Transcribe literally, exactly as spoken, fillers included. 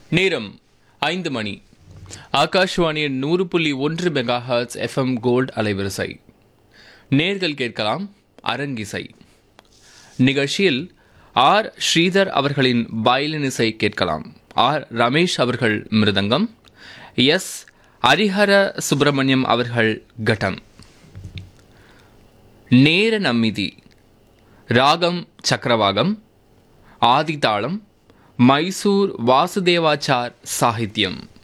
நேரம் ஐந்து மணி. ஆகாஷ்வாணியின் நூறு புள்ளி ஒன்று மெகா ஹெர்ட்ஸ் எஃப்எம் கோல்ட் அலைவரிசை. நேர்கள் கேட்கலாம் அரங்கிசை. நிகழ்ச்சியில் ஆர் ஸ்ரீதர் அவர்களின் வயலின் இசை கேட்கலாம். ஆர் ரமேஷ் அவர்கள் மிருதங்கம், எஸ் ஹரிஹர சுப்பிரமணியம் அவர்கள் கட்டம். நேர நம்மிதி ராகம் சக்கரவாகம், ஆதிதாளம், மைசூர் வாசுதேவாச்சார் சாகித்யம்.